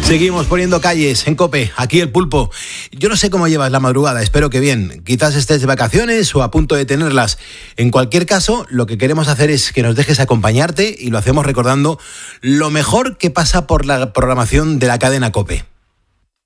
Seguimos poniendo calles en COPE, aquí el Pulpo. Yo no sé cómo llevas la madrugada, espero que bien. Quizás estés de vacaciones o a punto de tenerlas. En cualquier caso, lo que queremos hacer es que nos dejes acompañarte y lo hacemos recordando lo mejor que pasa por la programación de la cadena COPE.